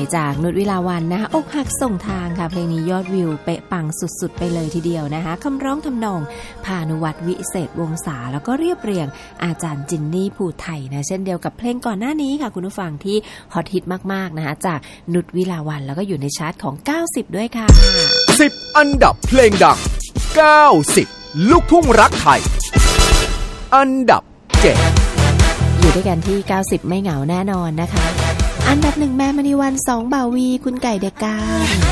จากนุชวิลาวันนะคะอกหักส่งทางค่ะเพลงนี้ยอดวิวเป๊ะปังสุดๆไปเลยทีเดียวนะคะคำร้องทำนองพานุวัฒน์วิเศษวงศาแล้วก็เรียบเรียงอาจารย์จินนี่ภูไทยนะเช่นเดียวกับเพลงก่อนหน้านี้ค่ะคุณผู้ฟังที่ฮอตฮิตมากๆนะคะจากนุชวิลาวันแล้วก็อยู่ในชาร์ตของ90ด้วยค่ะ 10อันดับเพลงดัง90ลูกทุ่งรักไทยอันดับ7 อยู่ด้วยกันที่90ไม่เหงาแน่นอนนะคะอันดับ1แม่มณีวัน2บ่าววีคุณไก่เด็กกาญ